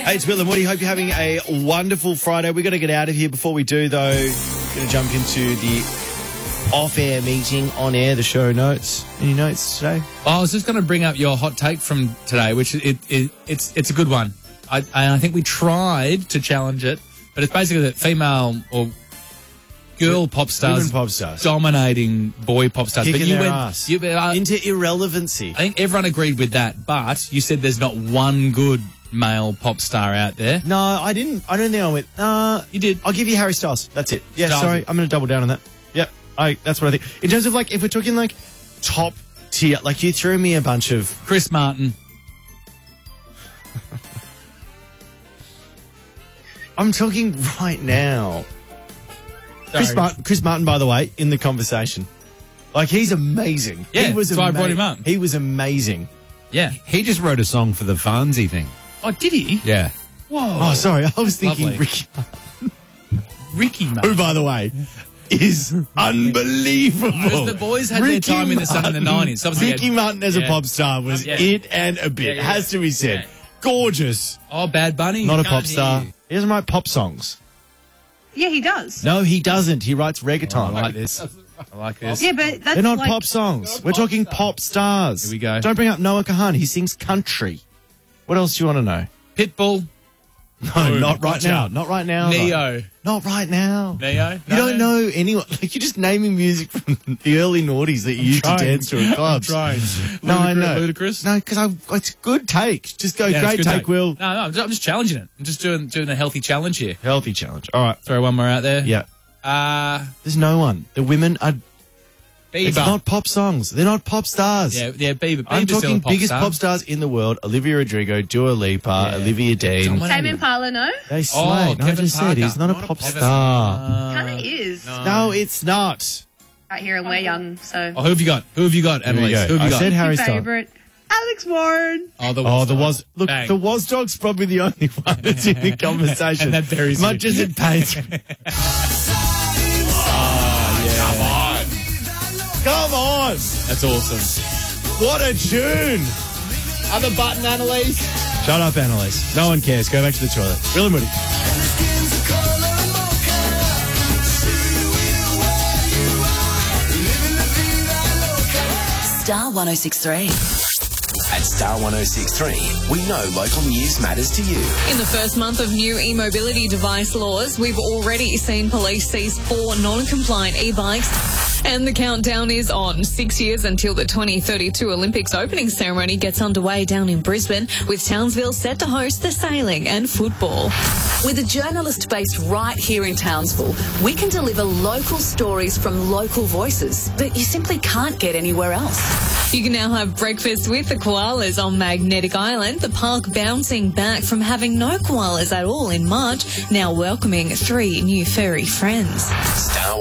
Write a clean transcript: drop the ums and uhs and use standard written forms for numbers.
Hey, it's Will and Woody. Hope you're having a wonderful Friday. We've got to get out of here. Before we do, though, we're going to jump into the off-air meeting, on-air, the show notes. Any notes today? I was just going to bring up your hot take from today, which it's a good one. I think we tried to challenge it, but it's basically that female or girl pop stars, Women pop stars dominating boy pop stars. Kicking but you their went ass. into irrelevancy. I think everyone agreed with that, but you said there's not one good male pop star out there. No, I didn't. I don't think I went. You did. I'll give you Harry Styles. That's it. Yeah, Styles. sorry. I'm going to double down on that. Yep. That's what I think. In terms of, like, if we're talking, like, top tier, like, you threw me a bunch of... Chris Martin. I'm talking right now. Chris Martin, by the way, in the conversation. Like, he's amazing. Yeah, he was that's why I brought him up. He was amazing. Yeah. He just wrote a song for the Farnsey thing. Oh, did he? Yeah. Whoa. Oh, sorry. I was thinking Lovely. Ricky who, Martin. by the way, is unbelievable. Because the boys had their time in the sun in the 90s. Obviously Ricky Martin as a pop star was it and a bit. Yeah. Has to be said. Yeah. Gorgeous. Oh, Bad Bunny. Not a Can't pop hear star. you. He doesn't write pop songs. Yeah, he does. No, he doesn't. He writes reggaeton. I like this. I like this. Yeah, but that's They're not like, pop songs. We're talking pop stars. Here we go. Don't bring up Noah Kahan. He sings country. What else do you want to know? Pitbull. No, not right watch now. out. Not right now. Neo. Not right now. Neo? You don't know anyone. Like, you're just naming music from the early noughties that you used to dance to in clubs. Trying. No, I know. Ludicrous? No, because it's a good take. Just go, Yeah, it's great good take, Will. No, I'm just challenging it. I'm just doing a healthy challenge here. Healthy challenge. All right. Throw one more out there. Yeah. There's no one. The women are... Bieber. It's not pop songs. They're not pop stars. Yeah, Bieber. I'm Bieber's still talking a pop biggest star. pop stars in the world. Olivia Rodrigo, Dua Lipa, Olivia Dean. Tame Impala, no? They slay. No, I Kevin just said he's not a Parker. pop star. Kind of is. No, it's not. Right here, and we're young, so. Oh, who have you got? Who have you got, Here we Annalise? go. Who have I you got? said Harry Your Styles. favourite, Alex Warren. Oh, the Was. Look, Bang. the Was Dog's probably the only one that's in the conversation. And that varies Much you. as it pays. Come on. That's awesome. What a tune. Other button, Annalise. Shut up, Annalise. No one cares. Go back to the toilet. Will and Woody. Star 1063. At Star 1063, we know local news matters to you. In the first month of new e-mobility device laws, we've already seen police seize 4 non-compliant e-bikes. And the countdown is on. 6 years until the 2032 Olympics opening ceremony gets underway down in Brisbane, with Townsville set to host the sailing and football. With a journalist based right here in Townsville, we can deliver local stories from local voices that you simply can't get anywhere else. You can now have breakfast with the koalas on Magnetic Island, the park bouncing back from having no koalas at all in March, now welcoming 3 new furry friends. Star